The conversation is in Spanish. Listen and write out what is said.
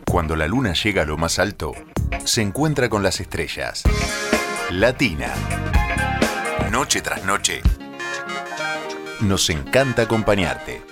Cuando la luna llega a lo más alto, se encuentra con las estrellas. Latina. Noche tras noche. Nos encanta acompañarte.